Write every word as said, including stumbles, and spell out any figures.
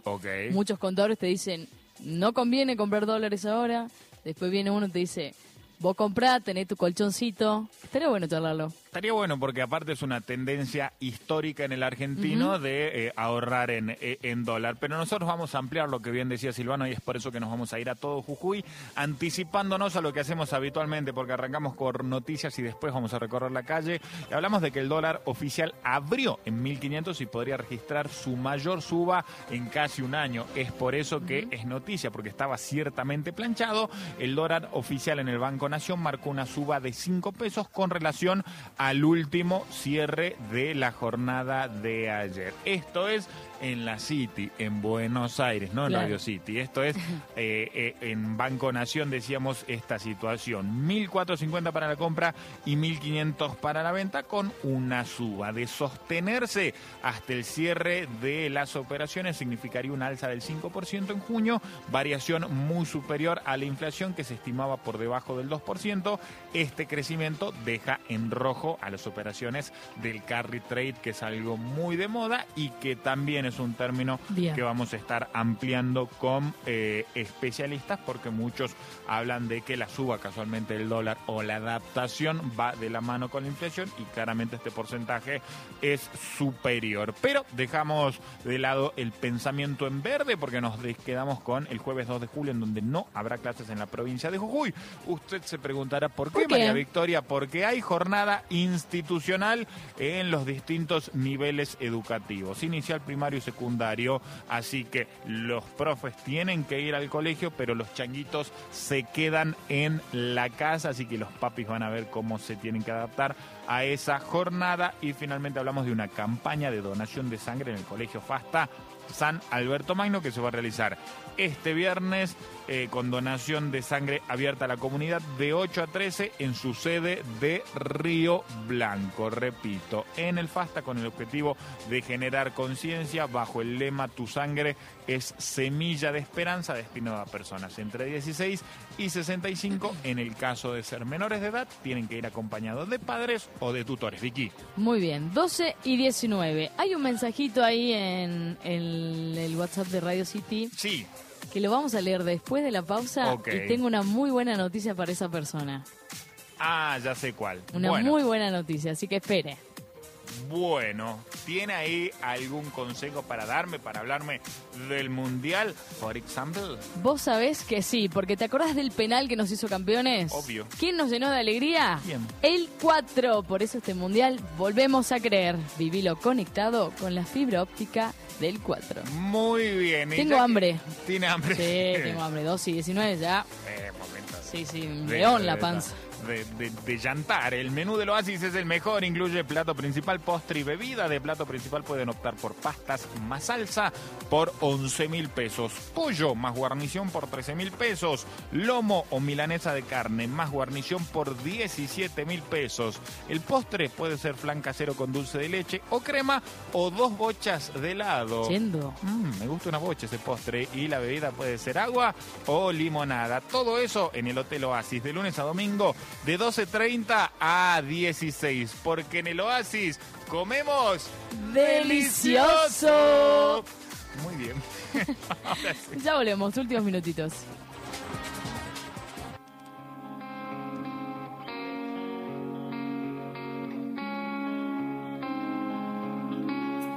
Okay. Muchos contadores te dicen, no conviene comprar dólares ahora. Después viene uno y te dice, vos comprá, tenés tu colchoncito. Estaría bueno charlarlo. Estaría bueno porque aparte es una tendencia histórica en el argentino uh-huh. de eh, ahorrar en, eh, en dólar. Pero nosotros vamos a ampliar lo que bien decía Silvano y es por eso que nos vamos a ir a todo Jujuy, anticipándonos a lo que hacemos habitualmente, porque arrancamos con noticias y después vamos a recorrer la calle. Y hablamos de que el dólar oficial abrió en mil quinientos y podría registrar su mayor suba en casi un año. Es por eso que uh-huh. es noticia, porque estaba ciertamente planchado. El dólar oficial en el Banco Nación marcó una suba de cinco pesos con relación al último cierre de la jornada de ayer. Esto es en la City, en Buenos Aires, no en claro. Radio City. Esto es eh, eh, en Banco Nación, decíamos, esta situación. mil cuatrocientos cincuenta para la compra y mil quinientos para la venta, con una suba. De sostenerse hasta el cierre de las operaciones, significaría una alza del cinco por ciento en junio, variación muy superior a la inflación que se estimaba por debajo del dos por ciento. Este crecimiento deja en rojo a las operaciones del carry trade, que es algo muy de moda y que también es un término Bien. que vamos a estar ampliando con eh, especialistas, porque muchos hablan de que la suba casualmente del dólar o la adaptación va de la mano con la inflación y claramente este porcentaje es superior. Pero dejamos de lado el pensamiento en verde porque nos quedamos con el jueves dos de julio, en donde no habrá clases en la provincia de Jujuy. Usted se preguntará ¿por qué, ¿Por qué? María Victoria? Porque hay jornada institucional en los distintos niveles educativos, inicial, primario y secundario, así que los profes tienen que ir al colegio, pero los changuitos se quedan en la casa, así que los papis van a ver cómo se tienen que adaptar a esa jornada. Y finalmente hablamos de una campaña de donación de sangre en el Colegio Fasta San Alberto Magno, que se va a realizar este viernes eh, con donación de sangre abierta a la comunidad de ocho a trece en su sede de Río Blanco. Repito, en el Fasta, con el objetivo de generar conciencia bajo el lema Tu sangre es semilla de esperanza, destinado a personas entre dieciséis y sesenta y cinco. En el caso de ser menores de edad, tienen que ir acompañados de padres o de tutores. Vicky. Muy bien, doce y diecinueve. Hay un mensajito ahí en, en el WhatsApp de Radio City. Sí. Que lo vamos a leer después de la pausa. Okay. Y tengo una muy buena noticia para esa persona. Ah, ya sé cuál. Una bueno. muy buena noticia, así que espere. Bueno, ¿tiene ahí algún consejo para darme, para hablarme del Mundial, por ejemplo? Vos sabés que sí, porque ¿te acordás del penal que nos hizo campeones? Obvio. ¿Quién nos llenó de alegría? ¿Quién? El cuatro. Por eso este Mundial volvemos a creer. Vivilo conectado con la fibra óptica del cuatro. Muy bien. Tengo hambre. ¿Tiene hambre? Sí, tengo hambre. dos y diecinueve ya. Eh, momento. Sí, sí, de, león de, la de, panza. De, de, de llantar. El menú del Oasis es el mejor, incluye plato principal, postre y bebida. De plato principal pueden optar por pastas más salsa por once mil pesos, pollo más guarnición por trece mil pesos, lomo o milanesa de carne más guarnición por diecisiete mil pesos. El postre puede ser flan casero con dulce de leche o crema o dos bochas de helado. Yendo. Mm, me gusta una bocha ese postre. Y la bebida puede ser agua o limonada. Todo eso en el Hotel Oasis de lunes a domingo de doce treinta a dieciséis, porque en el Oasis comemos delicioso. Muy bien. Ya volvemos, últimos minutitos.